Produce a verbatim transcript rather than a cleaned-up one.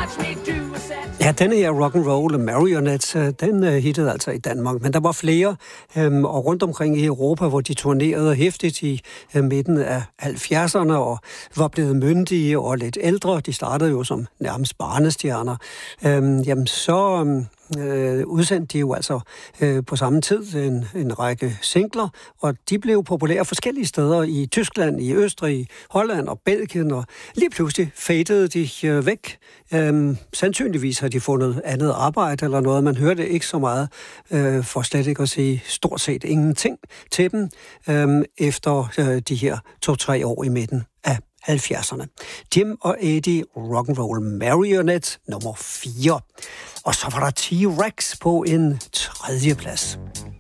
Ja, denne her rock'n'roll Marionette, den uh, hittede altså i Danmark, men der var flere, um, og rundt omkring i Europa, hvor de turnerede hæftigt i uh, midten af halvfjerdserne og var blevet myndige og lidt ældre. De startede jo som nærmest barnestjerner. Um, jamen så um, uh, udsendte de jo altså uh, på samme tid en, en række singler, og de blev populære forskellige steder i Tyskland, i Østrig, Holland og Belgien, og lige pludselig fadede de uh, væk. Um, sandsynligvis har de fundet andet arbejde eller noget. Man hørte ikke så meget, øh, for slet ikke at sige stort set ingenting til dem, øh, efter øh, de her to-tre år i midten af halvfjerdserne. Jim og Eddie, Rock'n'Roll Marionette, nummer fire. Og så var der T-Rex på en tredje plads.